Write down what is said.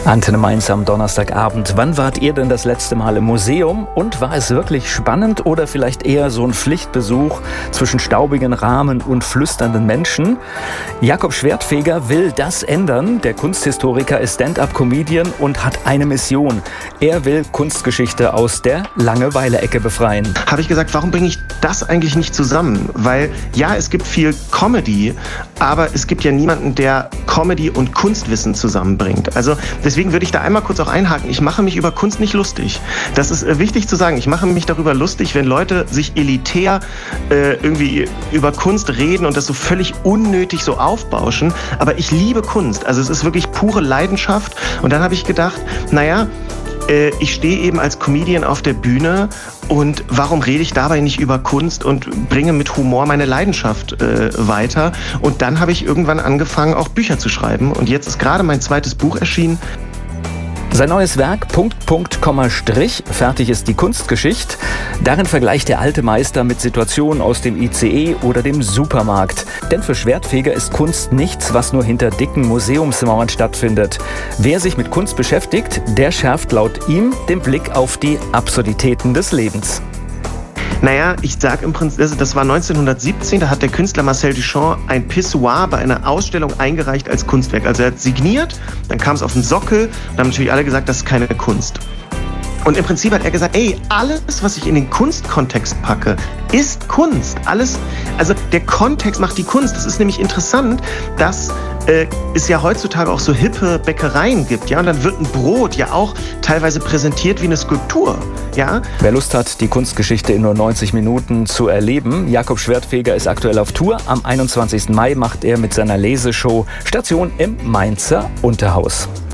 Antenne Mainz am Donnerstagabend. Wann wart ihr denn das letzte Mal im Museum? Und war es wirklich spannend oder vielleicht eher so ein Pflichtbesuch zwischen staubigen Rahmen und flüsternden Menschen? Jakob Schwertfeger will das ändern. Der Kunsthistoriker ist Stand-up-Comedian und hat eine Mission. Er will Kunstgeschichte aus der Langeweile-Ecke befreien. Habe ich gesagt, warum bringe ich das eigentlich nicht zusammen? Weil ja, es gibt viel Comedy, aber es gibt ja niemanden, der Comedy und Kunstwissen zusammenbringt. Also deswegen würde ich da einmal kurz auch einhaken. Ich mache mich über Kunst nicht lustig. Das ist wichtig zu sagen. Ich mache mich darüber lustig, wenn Leute sich elitär irgendwie über Kunst reden und das so völlig unnötig so aufbauschen. Aber ich liebe Kunst. Also es ist wirklich pure Leidenschaft. Und dann habe ich gedacht, naja, ich stehe eben als Comedian auf der Bühne und warum rede ich dabei nicht über Kunst und bringe mit Humor meine Leidenschaft weiter? Und dann habe ich irgendwann angefangen, auch Bücher zu schreiben. Und jetzt ist gerade mein zweites Buch erschienen. Sein neues Werk, Strich, fertig ist die Kunstgeschichte. Darin vergleicht der alte Meister mit Situationen aus dem ICE oder dem Supermarkt. Denn für Schwertfeger ist Kunst nichts, was nur hinter dicken Museumsmauern stattfindet. Wer sich mit Kunst beschäftigt, der schärft laut ihm den Blick auf die Absurditäten des Lebens. Naja, ich sag im Prinzip, das war 1917, da hat der Künstler Marcel Duchamp ein Pissoir bei einer Ausstellung eingereicht als Kunstwerk. Also er hat signiert, dann kam es auf den Sockel und dann haben natürlich alle gesagt, das ist keine Kunst. Und im Prinzip hat er gesagt, alles, was ich in den Kunstkontext packe, ist Kunst. Alles, also der Kontext macht die Kunst. Das ist nämlich interessant, dass es ja heutzutage auch so hippe Bäckereien gibt, ja, und dann wird ein Brot ja auch teilweise präsentiert wie eine Skulptur, ja. Wer Lust hat, die Kunstgeschichte in nur 90 Minuten zu erleben, Jakob Schwertfeger ist aktuell auf Tour. Am 21. Mai macht er mit seiner Leseshow Station im Mainzer Unterhaus.